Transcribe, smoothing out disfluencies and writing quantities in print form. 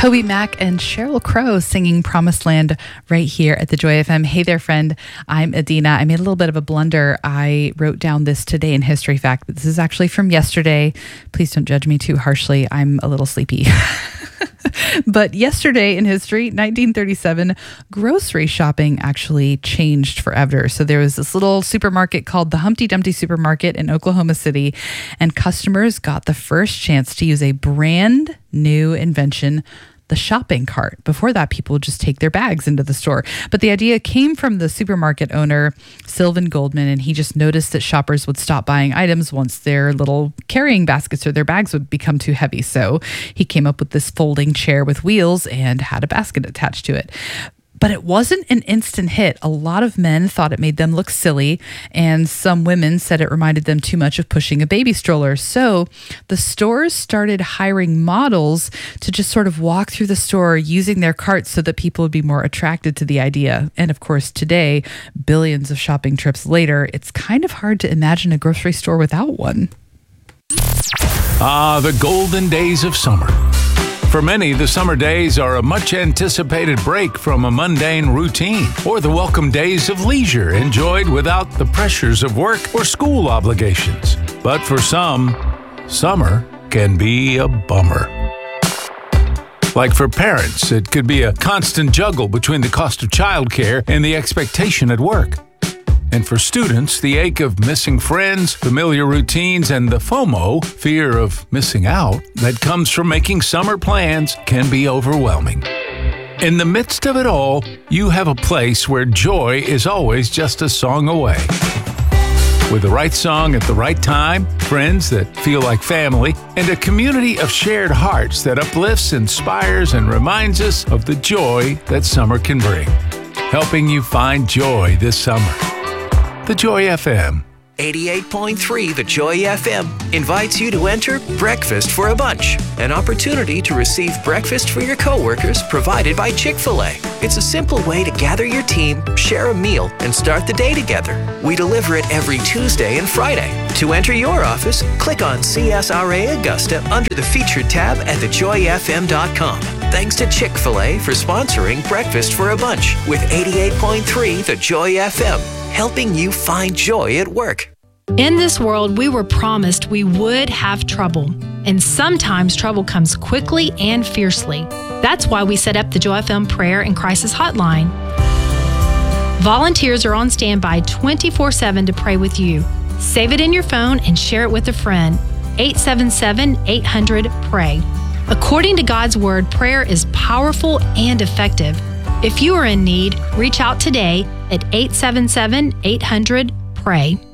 Toby Mac and Sheryl Crow singing Promised Land right here at the Joy FM. Hey there, friend. I'm Adina. I made a little bit of a blunder. I wrote down this today in history fact, but this is actually from yesterday. Please don't judge me too harshly. I'm a little sleepy. But yesterday in history, 1937, grocery shopping actually changed forever. So there was this little supermarket called the Humpty Dumpty Supermarket in Oklahoma City, and customers got the first chance to use a brand new invention, the shopping cart. Before that, people would just take their bags into the store. But the idea came from the supermarket owner, Sylvan Goldman, and he just noticed that shoppers would stop buying items once their little carrying baskets or their bags would become too heavy. So he came up with this folding chair with wheels and had a basket attached to it. But it wasn't an instant hit. A lot of men thought it made them look silly, and some women said it reminded them too much of pushing a baby stroller. So the stores started hiring models to just sort of walk through the store using their carts so that people would be more attracted to the idea. And of course, today, billions of shopping trips later, it's kind of hard to imagine a grocery store without one. The golden days of summer. For many, the summer days are a much-anticipated break from a mundane routine, or the welcome days of leisure enjoyed without the pressures of work or school obligations. But for some, summer can be a bummer. Like for parents, it could be a constant juggle between the cost of childcare and the expectation at work. And for students, the ache of missing friends, familiar routines, and the FOMO, fear of missing out, that comes from making summer plans can be overwhelming. In the midst of it all, you have a place where joy is always just a song away. With the right song at the right time, friends that feel like family, and a community of shared hearts that uplifts, inspires, and reminds us of the joy that summer can bring. Helping you find joy this summer. The Joy FM. 88.3 The Joy FM invites you to enter Breakfast for a Bunch, an opportunity to receive breakfast for your coworkers provided by Chick-fil-A. It's a simple way to gather your team, share a meal, and start the day together. We deliver it every Tuesday and Friday. To enter your office, click on CSRA Augusta under the Featured tab at thejoyfm.com. Thanks to Chick-fil-A for sponsoring Breakfast for a Bunch with 88.3 The Joy FM, helping you find joy at work. In this world, we were promised we would have trouble, and sometimes trouble comes quickly and fiercely. That's why we set up the Joy FM Prayer and Crisis Hotline. Volunteers are on standby 24/7 to pray with you. Save it in your phone and share it with a friend. 877-800-PRAY. According to God's Word, prayer is powerful and effective. If you are in need, reach out today at 877-800-PRAY.